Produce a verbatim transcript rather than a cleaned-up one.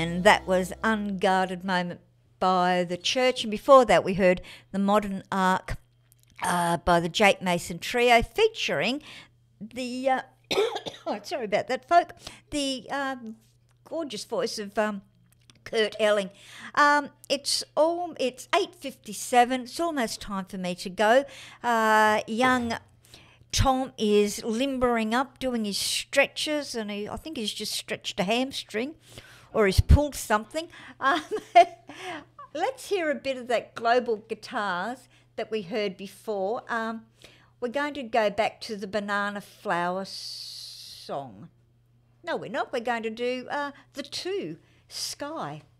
and that was Unguarded Moment by The Church. And before that, we heard The Modern Ark uh, by the Jake Mason Trio, featuring the, uh, oh, sorry about that, folk, the um, gorgeous voice of um, Kurt Elling. Um, it's all. It's eight fifty-seven. It's almost time for me to go. Uh, young Tom is limbering up, doing his stretches, and he, I think he's just stretched a hamstring, or he's pulled something. Um, let's hear a bit of that Global Guitars that we heard before. Um, we're going to go back to the Banana Flower song. No, we're not. We're going to do uh, the two. Sky.